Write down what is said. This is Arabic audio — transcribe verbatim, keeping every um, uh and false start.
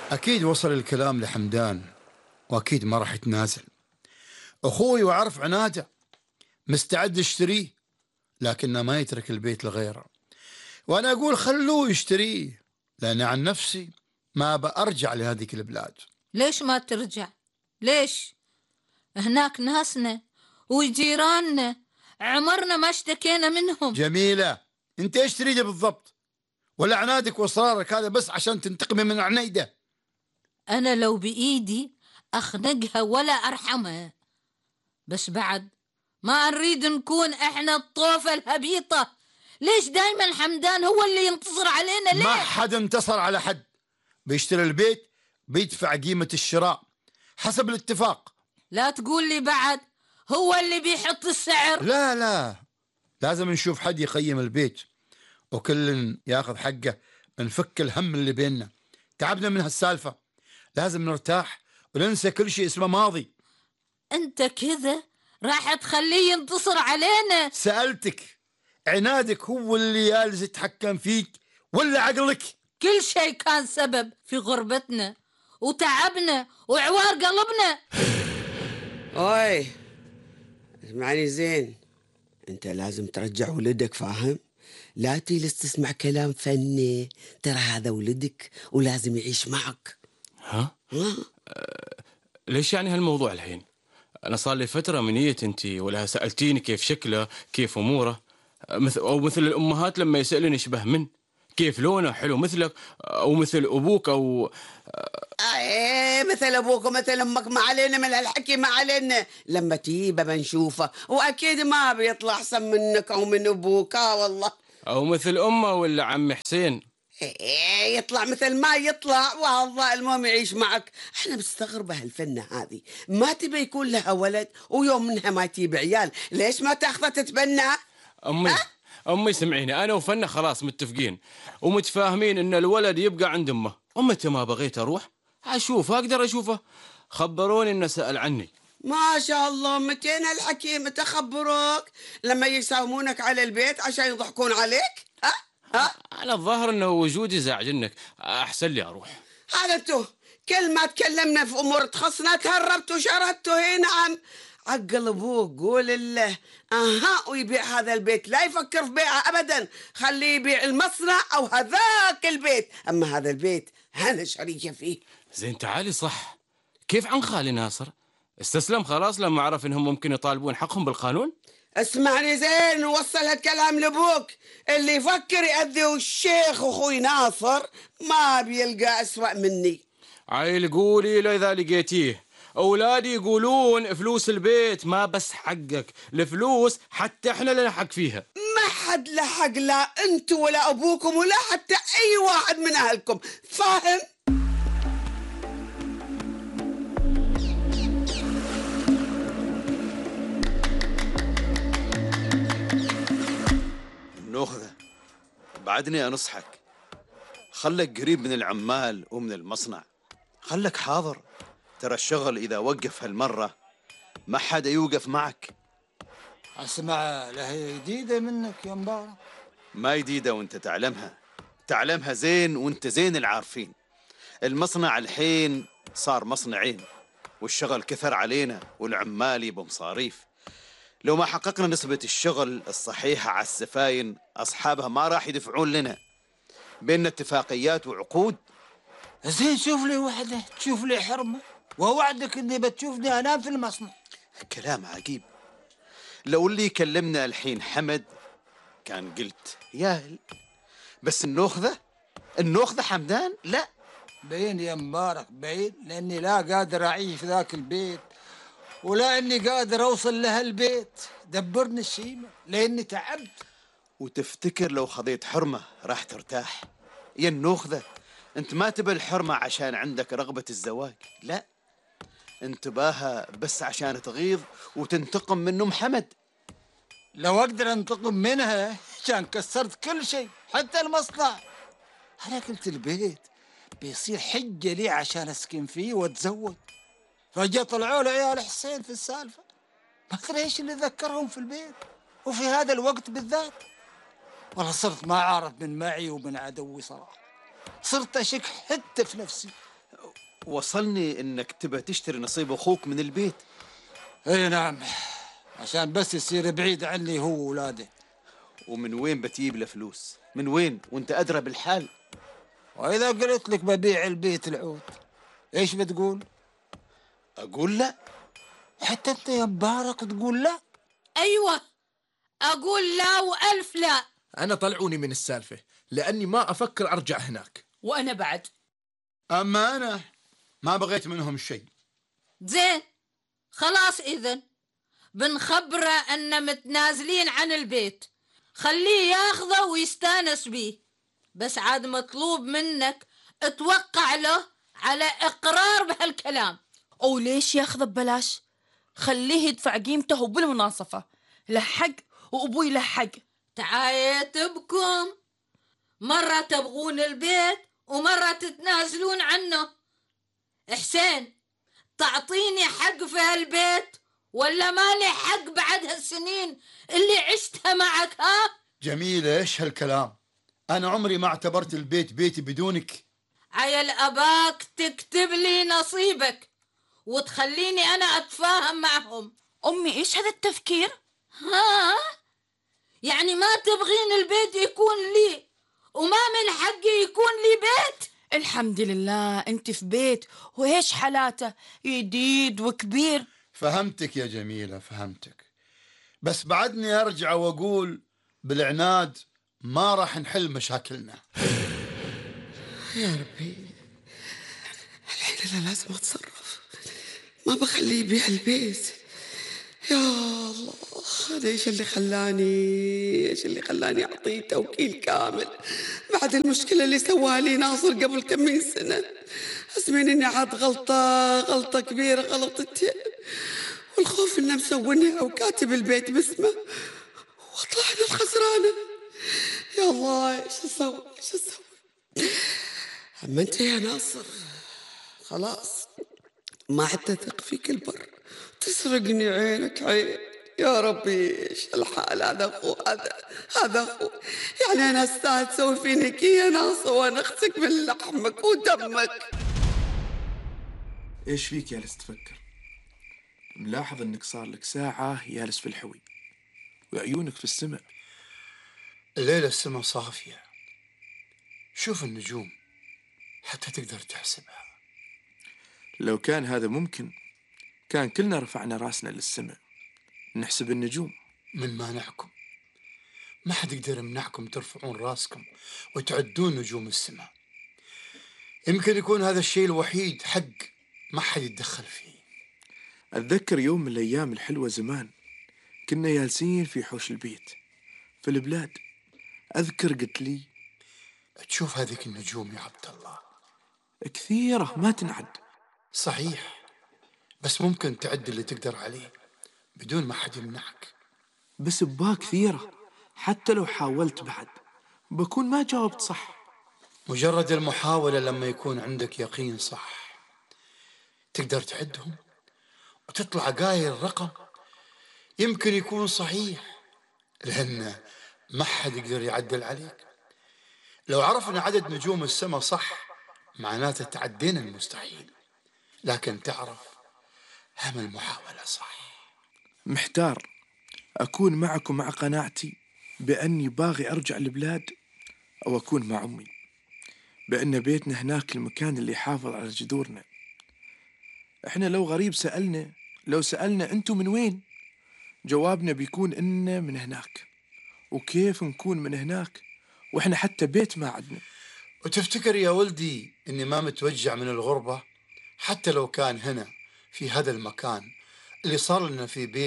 أكيد وصل الكلام لحمدان، وأكيد ما راح يتنازل. أخوي وعرف عناده، مستعد يشتريه، لكنه ما يترك البيت لغيره. وأنا أقول خلوه يشتريه، لأن عن نفسي ما بأرجع لهذيك البلاد. ليش ما ترجع؟ ليش؟ هناك ناسنا وجيراننا عمرنا ما اشتكينا منهم. جميلة، أنت إيش تريده بالضبط؟ ولا عنادك وإصرارك هذا بس عشان تنتقمي من عنيدة؟ أنا لو بإيدي أخنقها ولا أرحمها، بس بعد ما نريد نكون إحنا الطوفة الهبيطة. ليش دايما حمدان هو اللي ينتصر علينا؟ ليه؟ ما حد انتصر على حد. بيشتري البيت بيدفع قيمة الشراء حسب الاتفاق. لا تقول لي بعد هو اللي بيحط السعر. لا لا، لازم نشوف حد يقيم البيت وكل ياخذ حقه، نفك الهم اللي بيننا. تعبنا من هالسالفة، لازم نرتاح وننسى كل شيء اسمه ماضي. أنت كذا راح تخليه ينتصر علينا. سألتك، عنادك هو اللي جالس يتحكم فيك ولا عقلك؟ كل شيء كان سبب في غربتنا وتعبنا وعوار قلبنا. اوي اسمعني زين، انت لازم ترجع ولدك، فاهم؟ لا تجلس تسمع كلام فني، ترى هذا ولدك ولازم يعيش معك. ها؟ ها؟ أه ليش يعني هالموضوع الحين؟ أنا صار لي فترة منيت أنتي ولا سألتيني كيف شكله، كيف أموره، مثل أو مثل الأمهات لما يسألون يشبه من، كيف لونه حلو مثلك أو مثل أبوك أو ايه مثل ابوك ومثل امك، ما علينا من هالحكي، ما علينا. لما تجيبه بنشوفه، واكيد ما بيطلع احسن منك او من ابوك. اه والله. أو مثل أمه ولا عم حسين. ايه يطلع مثل ما يطلع، والله المهم يعيش معك. احنا مستغربة هالفنة هذه، ما تبي يكون لها ولد ويوم منها ما تجيب عيال، ليش ما تاخذه تتبنى؟ أمي أه؟ أمي سمعيني، أنا وفنة خلاص متفقين ومتفاهمين إن الولد يبقى عند أمه، ومتى ما بغيت أروح أشوفه أقدر أشوفه. خبروني إنه سأل عني. ما شاء الله، متين هالحكي، متى خبروك؟ لما يساومونك على البيت عشان يضحكون عليك؟ ها؟ ها؟ على الظاهر إنه وجودي زعجنك، أحسن لي أروح. هذا انتو كل ما تكلمنا في امور تخصنا تهربتوا وشردتوا. هنا نعم، عقل ابوك قول له اها ويبيع هذا البيت، لا يفكر في بيعه ابدا، خليه يبيع المصنع او هذاك البيت، اما هذا البيت انا شريكه فيه. زين تعالي، صح. كيف عن خالي ناصر؟ استسلم خلاص لما عرف انهم ممكن يطالبون حقهم بالقانون؟ اسمعني زين ووصل هالكلام لابوك، اللي يفكر يأذي الشيخ اخوي ناصر ما بيلقى اسوأ مني. عيل قولي له اذا لقيتيه. اولادي يقولون فلوس البيت ما بس حقك، الفلوس حتى احنا لنا حق فيها. ما حد له حق، لا انتوا ولا ابوكم ولا حتى اي واحد من اهلكم، فاهم؟ النوخذة، بعدني أنصحك، خلك قريب من العمال ومن المصنع، خلك حاضر. ترى الشغل إذا وقف هالمرة ما حد يوقف معك. أسمع لها جديدة منك يا مبارك. ما جديدة وانت تعلمها، تعلمها زين وانت زين العارفين. المصنع الحين صار مصنعين، والشغل كثر علينا والعمال يبوا مصاريف. لو ما حققنا نسبة الشغل الصحيحة على السفاين أصحابها ما راح يدفعون لنا. بيننا اتفاقيات وعقود. زين شوف لي وحدة تشوف لي حرمة، ووعدك اني بتشوفني انام في المصنع. كلام عجيب. لو اللي يكلمنا الحين حمد كان قلت ياهل، بس النوخذة النوخذة حمدان لا. بعيد يا مبارك، بعيد، لاني لا قادر اعيش في ذاك البيت ولا اني قادر اوصل لهالبيت. دبرني الشيمة لاني تعبت. وتفتكر لو خذيت حرمة راح ترتاح؟ يا النوخذة، انت ما تبى الحرمة عشان عندك رغبة الزواج، لا، انت باها بس عشان تغيظ وتنتقم من ام حمد. لو اقدر انتقم منها عشان كسرت كل شيء حتى المصنع. انا قلت البيت بيصير حجة لي عشان اسكن فيه واتزوج، فجأة طلعوا لي عيال حسين في السالفة. ما ادري ايش اللي ذكرهم في البيت وفي هذا الوقت بالذات. والله صرت ما عارف من معي ومن عدوي صراحة، صرت اشك حتى في نفسي. وصلني انك تبى تشتري نصيب اخوك من البيت. اي نعم، عشان بس يصير بعيد عني هو وولاده. ومن وين بتجيب له فلوس؟ من وين وانت ادرى بالحال؟ واذا قلت لك ببيع البيت العود ايش بتقول؟ اقول لا. حتى انت يا مبارك تقول لا؟ أيوة، أقول لا وألف لا. أنا طلعوني من السالفة لأني ما أفكر أرجع هناك. وأنا بعد. أما أنا ما بغيت منهم شيء. زين، خلاص إذن بنخبره أن متنازلين عن البيت، خليه ياخذه ويستانس بيه، بس عاد مطلوب منك اتوقع له على إقرار بهالكلام. أو ليش ياخذ ببلاش؟ خليه يدفع قيمته بالمناصفة، له حق وأبوي له حق. تعايتبكم، مرة تبغون البيت ومرة تتنازلون عنه. حسين، تعطيني حق في هالبيت ولا مالي حق بعد هالسنين اللي عشتها معك؟ ها جميلة، إيش هالكلام؟ أنا عمري ما اعتبرت البيت بيتي بدونك. عيل أباك تكتب لي نصيبك وتخليني أنا أتفاهم معهم. أمي إيش هذا التفكير؟ ها؟ يعني ما تبغين البيت يكون لي وما من حقي يكون لي بيت؟ الحمد لله أنت في بيت وإيش حالاته جديد وكبير. فهمتك يا جميلة، فهمتك، بس بعدني أرجع وأقول بالعناد ما راح نحل مشاكلنا. يا ربي، الحين أنا لازم أتصرف، ما بخليه يبيع البيت. يا الله، هذا إيش اللي خلاني إيش اللي خلاني أعطيه توكيل كامل بعد المشكلة اللي سواها لي ناصر قبل كم من سنة. أسمين إني عاد غلطة غلطة كبيرة غلطتي، والخوف إنه مسوينها وكاتب البيت باسمه وأطلع أنا الخسرانة. يا الله، إيش أسوي إيش أسوي؟ أما أنت يا ناصر خلاص ما عدت أثق فيك البر، تسرقني عينك عين. يا ربي إيش الحال؟ هذا أخو هذا هذا أخو، يعني أنا أستاهل تسوي فيني كي يا ناصر وأنا أختك من لحمك ودمك. إيش فيك جالس تفكر؟ ملاحظ إنك صار لك ساعة جالس في الحوي وعيونك في السماء. الليلة السماء صافية، شوف النجوم حتى تقدر تحسبها. لو كان هذا ممكن كان كلنا رفعنا راسنا للسماء نحسب النجوم. من ما نحكم، ما حد يقدر يمنعكم ترفعون راسكم وتعدون نجوم السماء. يمكن يكون هذا الشيء الوحيد حق ما حد يتدخل فيه. أتذكر يوم من الأيام الحلوة زمان كنا جالسين في حوش البيت في البلاد. أذكر قلت لي تشوف هذيك النجوم يا عبد الله؟ كثيرة ما تنعد. صحيح، بس ممكن تعد اللي تقدر عليه بدون ما حد يمنعك. بس ببا كثيرة، حتى لو حاولت بعد بكون ما جاوبت صح. مجرد المحاولة لما يكون عندك يقين صح تقدر تعدهم وتطلع قايل رقم يمكن يكون صحيح، لأن ما حد يقدر يعدل عليك. لو عرفنا عدد نجوم السماء صح معناته تعدينا المستحيل، لكن تعرف هم المحاولة صح. محتار أكون معكم مع قناعتي بأني باغي أرجع البلاد، أو أكون مع أمي بأن بيتنا هناك المكان اللي يحافظ على جذورنا. إحنا لو غريب سألنا لو سألنا أنتوا من وين، جوابنا بيكون إننا من هناك. وكيف نكون من هناك وإحنا حتى بيت ما عدنا؟ وتفتكر يا ولدي إني ما متوجع من الغربة؟ حتى لو كان هنا في هذا المكان اللي صار لنا في بيت